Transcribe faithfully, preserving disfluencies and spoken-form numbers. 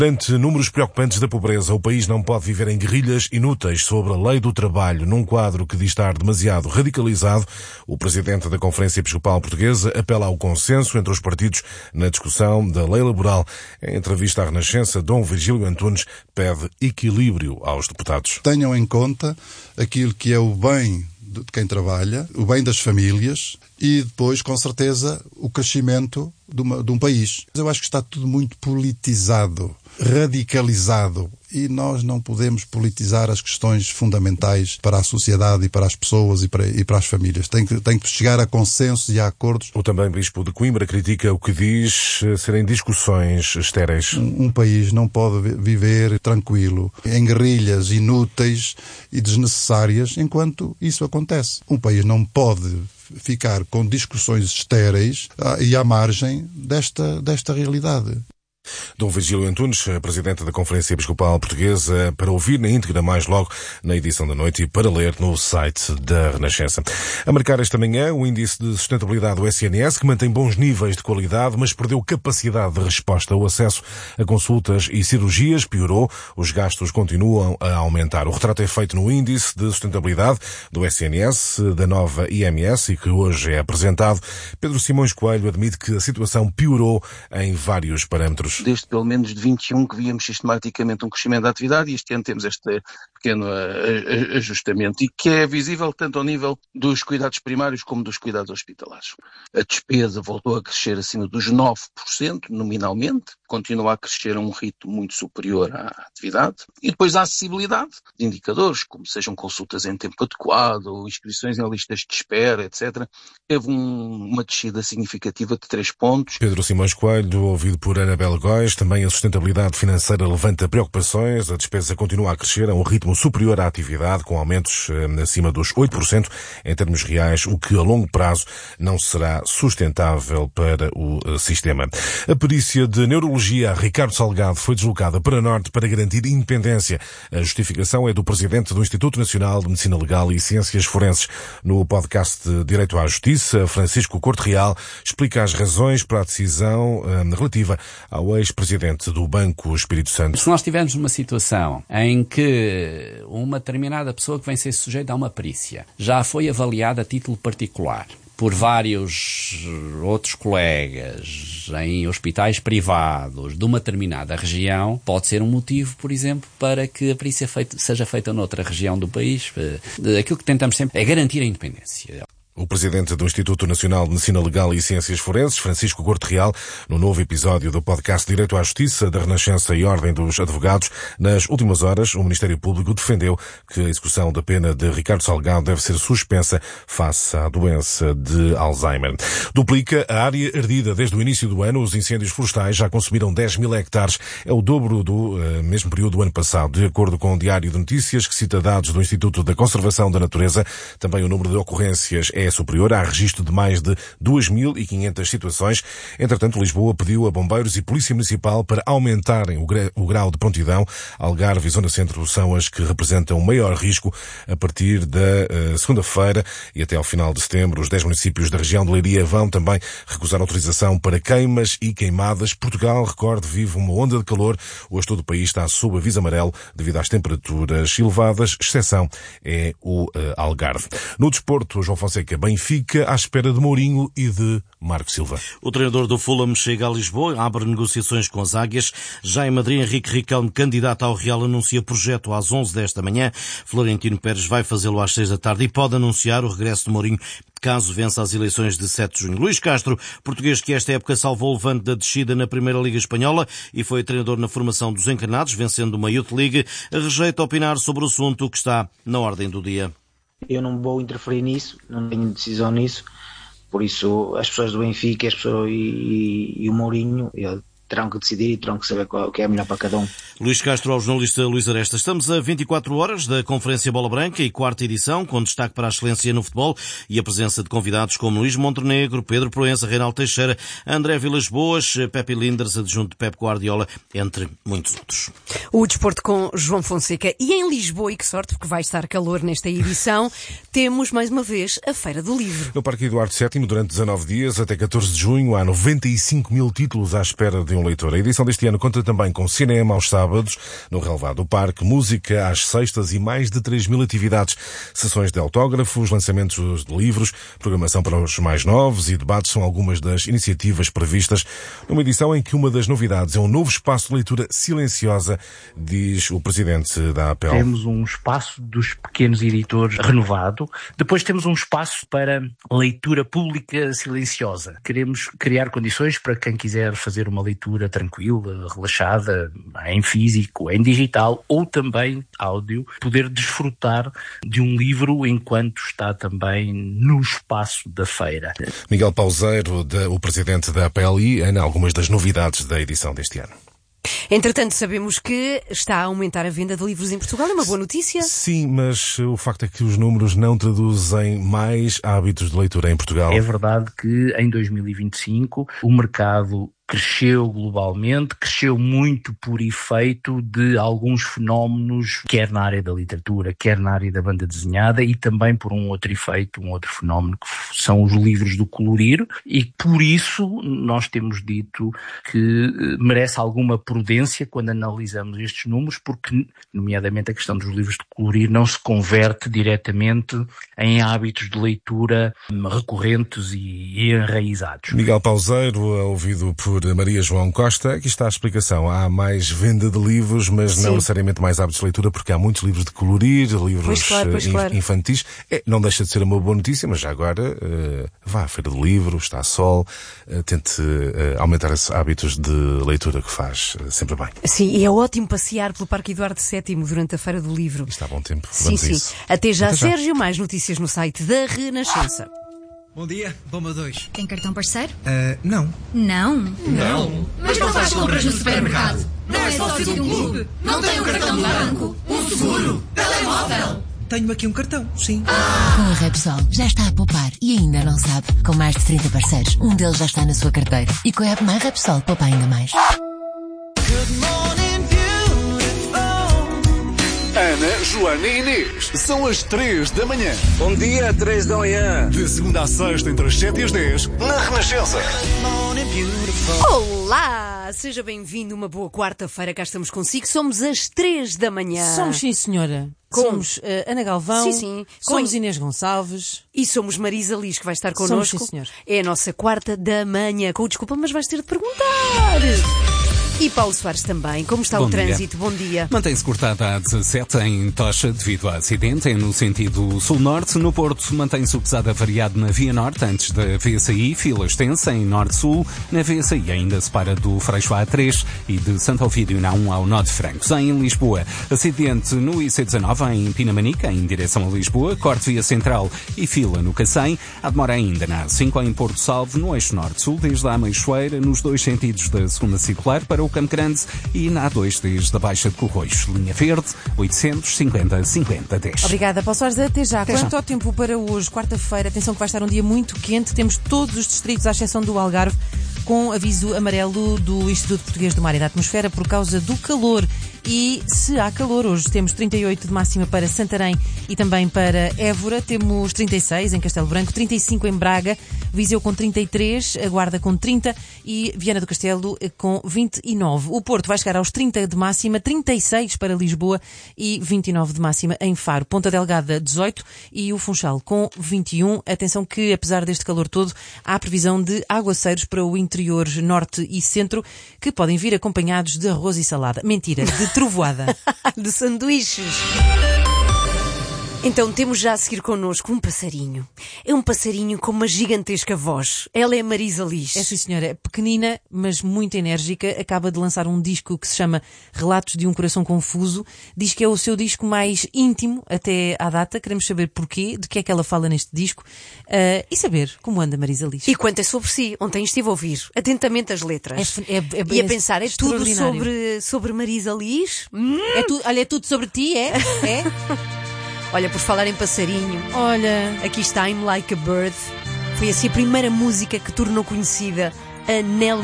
Ante números preocupantes da pobreza, o país não pode viver em guerrilhas inúteis sobre a lei do trabalho. Num quadro que diz estar demasiado radicalizado, o presidente da Conferência Episcopal Portuguesa apela ao consenso entre os partidos na discussão da lei laboral. Em entrevista à Renascença, Dom Virgílio Antunes pede equilíbrio aos deputados. Tenham em conta aquilo que é o bem de quem trabalha, o bem das famílias e depois, com certeza, o crescimento de, uma, de um país. Eu acho que está tudo muito politizado, radicalizado, e nós não podemos politizar as questões fundamentais para a sociedade e para as pessoas e para, e para as famílias. Tem que, tem que chegar a consensos e a acordos. O também Bispo de Coimbra critica o que diz serem discussões estéreis. Um, um país não pode viver tranquilo em guerrilhas inúteis e desnecessárias enquanto isso acontece. Um país não pode ficar com discussões estéreis e à margem desta, desta realidade. Dom Virgílio Antunes, presidente da Conferência Episcopal Portuguesa, para ouvir na íntegra mais logo na edição da noite e para ler no site da Renascença. A marcar esta manhã, o índice de sustentabilidade do S N S, que mantém bons níveis de qualidade, mas perdeu capacidade de resposta. O acesso a consultas e cirurgias piorou, os gastos continuam a aumentar. O retrato é feito no índice de sustentabilidade do S N S, da nova I M S, e que hoje é apresentado. Pedro Simões Coelho admite que a situação piorou em vários parâmetros. Desde pelo menos de vinte e um que víamos sistematicamente um crescimento da atividade, e este ano temos este pequeno ajustamento, e que é visível tanto ao nível dos cuidados primários como dos cuidados hospitalares. A despesa voltou a crescer acima dos nove por cento nominalmente, continua a crescer a um ritmo muito superior à atividade, e depois a acessibilidade de indicadores, como sejam consultas em tempo adequado, inscrições em listas de espera, etcétera, teve um, uma descida significativa de três pontos. Pedro Simões Coelho, ouvido por Anabela Góis. Também a sustentabilidade financeira levanta preocupações. A despesa continua a crescer a um ritmo superior à atividade, com aumentos eh, acima dos oito por cento em termos reais, o que a longo prazo não será sustentável para o eh, sistema. A perícia de neurologia Ricardo Salgado foi deslocada para Norte para garantir independência. A justificação é do presidente do Instituto Nacional de Medicina Legal e Ciências Forenses. No podcast de Direito à Justiça, Francisco Corte Real explica as razões para a decisão eh, relativa ao ex-presidente do Banco Espírito Santo. Se nós tivermos uma situação em que uma determinada pessoa que vem ser sujeita a uma perícia já foi avaliada a título particular por vários outros colegas em hospitais privados de uma determinada região, pode ser um motivo, por exemplo, para que a perícia feita, seja feita noutra região do país. Aquilo que tentamos sempre é garantir a independência. O presidente do Instituto Nacional de Medicina Legal e Ciências Forenses, Francisco Corte Real, no novo episódio do podcast Direito à Justiça, da Renascença e Ordem dos Advogados. Nas últimas horas, o Ministério Público defendeu que a execução da pena de Ricardo Salgado deve ser suspensa face à doença de Alzheimer. Duplica a área ardida. Desde o início do ano, os incêndios florestais já consumiram dez mil hectares. É o dobro do uh, mesmo período do ano passado. De acordo com o Diário de Notícias, que cita dados do Instituto da Conservação da Natureza, também o número de ocorrências é superior. Há registro de mais de duas mil e quinhentas situações. Entretanto, Lisboa pediu a bombeiros e polícia municipal para aumentarem o, gra- o grau de prontidão. Algarve e Zona Centro são as que representam o maior risco a partir da uh, segunda-feira e até ao final de setembro. Os dez municípios da região de Leiria vão também recusar autorização para queimas e queimadas. Portugal, recorde, vive uma onda de calor. Hoje todo o país está sob aviso amarelo devido às temperaturas elevadas. Exceção é o uh, Algarve. No desporto, João Fonseca, Benfica à espera de Mourinho e de Marco Silva. O treinador do Fulham chega a Lisboa, abre negociações com as Águias. Já em Madrid, Henrique Riquelme, candidato ao Real, anuncia projeto às onze desta manhã. Florentino Pérez vai fazê-lo às seis da tarde e pode anunciar o regresso de Mourinho caso vença as eleições de sete de junho. Luís Castro, português que esta época salvou o Levante da descida na Primeira Liga Espanhola e foi treinador na formação dos Encarnados, vencendo uma Youth League, rejeita opinar sobre o assunto que está na ordem do dia. Eu não vou interferir nisso, não tenho decisão nisso, por isso as pessoas do Benfica as pessoas, e, e, e o Mourinho eu, terão que decidir e terão que saber qual, o que é melhor para cada um. Luís Castro, ao jornalista Luís Aresta. Estamos a vinte e quatro horas da Conferência Bola Branca e quarta edição, com destaque para a excelência no futebol e a presença de convidados como Luís Montenegro, Pedro Proença, Reinaldo Teixeira, André Vilas Boas, Pepe Linders, adjunto de Pep Guardiola, entre muitos outros. O desporto com João Fonseca. E em Lisboa, e que sorte, porque vai estar calor nesta edição, temos mais uma vez a Feira do Livro. No Parque Eduardo sétimo, durante dezanove dias, até catorze de junho, há noventa e cinco mil títulos à espera de um no leitor. A edição deste ano conta também com cinema aos sábados, no relevado do parque, música às sextas e mais de três mil atividades, sessões de autógrafos, lançamentos de livros, programação para os mais novos e debates são algumas das iniciativas previstas numa edição em que uma das novidades é um novo espaço de leitura silenciosa, diz o presidente da A P E L. Temos um espaço dos pequenos editores renovado. Depois temos um espaço para leitura pública silenciosa. Queremos criar condições para quem quiser fazer uma leitura tranquila, relaxada, em físico, em digital ou também áudio, poder desfrutar de um livro enquanto está também no espaço da feira. Miguel Pauseiro, o presidente da A P E L, e Ana, algumas das novidades da edição deste ano. Entretanto, sabemos que está a aumentar a venda de livros em Portugal. É uma boa notícia. Sim, mas o facto é que os números não traduzem mais hábitos de leitura em Portugal. É verdade que em dois mil e vinte e cinco o mercado cresceu globalmente, cresceu muito por efeito de alguns fenómenos, quer na área da literatura, quer na área da banda desenhada, e também por um outro efeito, um outro fenómeno, que são os livros do colorir, e por isso nós temos dito que merece alguma prudência quando analisamos estes números, porque, nomeadamente, a questão dos livros de colorir não se converte diretamente em hábitos de leitura recorrentes e enraizados. Miguel Pauseiro, ouvido por Maria João Costa. Aqui está a explicação. Há mais venda de livros, mas Sim. não necessariamente mais hábitos de leitura, porque há muitos livros de colorir, livros pois claro, pois claro. infantis. É, não deixa de ser uma boa notícia, mas já agora uh, vá à Feira do Livro, está a sol, uh, tente uh, aumentar esses hábitos de leitura que faz uh, sempre bem. Sim, e é ótimo passear pelo Parque Eduardo sétimo durante a Feira do Livro. Está a bom tempo. Sim, Vamos sim. isso. Até já, Até já, Sérgio. Mais notícias no site da Renascença. Bom dia, Bomba dois. Tem cartão parceiro? Uh, não. Não? Não. Mas não faz compras no supermercado? Não é sócio de um clube? Não tem um cartão de banco? Um seguro? Telemóvel? Tenho aqui um cartão, sim. Ah. Com a Repsol já está a poupar e ainda não sabe. Com mais de trinta parceiros, um deles já está na sua carteira. E com a app My Repsol, poupa ainda mais. Ana, Joana e Inês, são as três da manhã. Bom dia, três da manhã. De segunda a sexta, entre as sete e as dez, na Renascença. Olá! Seja bem-vindo, uma boa quarta-feira, cá estamos consigo. Somos às três da manhã. Somos, sim, senhora. Com... Somos uh, Ana Galvão, sim, sim. somos Com... Inês Gonçalves. E somos Marisa Liz, que vai estar connosco. Somos, sim, senhor. É a nossa quarta da manhã. Com desculpa, mas vais ter de perguntar. E Paulo Soares também. Como está Bom o dia. trânsito? Bom dia. Mantém-se cortada a dezassete em Tocha devido ao acidente, é no sentido sul-norte. No Porto mantém-se o pesado avariado na Via Norte, antes da V S I, fila extensa em norte-sul. Na V S I ainda se para do Freixo A três e de Santo Ovídio na um ao Nó de Francos. Em Lisboa, acidente no I C dezenove em Pinamanica, em direção a Lisboa, corte via central e fila no Cacém. Há demora ainda na A cinco em Porto Salvo, no eixo norte-sul, desde a Meixoeira, nos dois sentidos da segunda circular para o Campo Grande, e na A dois desde a Baixa de Corroios. Linha Verde, oitocentos e cinquenta, cinquenta, dez. Obrigada, Paulo Soares. Até já. Até Quanto já. ao tempo para hoje, quarta-feira, atenção que vai estar um dia muito quente. Temos todos os distritos, à exceção do Algarve, com aviso amarelo do Instituto Português do Mar e da Atmosfera por causa do calor. E se há calor, hoje temos trinta e oito de máxima para Santarém e também para Évora, temos trinta e seis em Castelo Branco, trinta e cinco em Braga, Viseu com trinta e três, a Guarda com trinta e Viana do Castelo com vinte e nove. O Porto vai chegar aos trinta de máxima, trinta e seis para Lisboa e vinte e nove de máxima em Faro. Ponta Delgada dezoito e o Funchal com vinte e um. Atenção que, apesar deste calor todo, há previsão de aguaceiros para o interior norte e centro, que podem vir acompanhados de arroz e salada. Mentira, de trovoada. De sanduíches. Então temos já a seguir connosco um passarinho. É um passarinho com uma gigantesca voz. Ela é a Marisa Liz. É, sim, senhora. É pequenina, mas muito enérgica. Acaba de lançar um disco que se chama Relatos de um Coração Confuso. Diz que é o seu disco mais íntimo até à data. Queremos saber porquê, de que é que ela fala neste disco uh, e saber como anda Marisa Liz. E quanto é sobre si. Ontem estive a ouvir atentamente as letras. É, é, é, e a pensar, é tudo sobre, sobre Marisa Liz? Hum? É tu, olha, é tudo sobre ti, é? É? Olha, por falar em passarinho, olha, aqui está I'm Like a Bird. Foi assim a primeira música que tornou conhecida a Nelly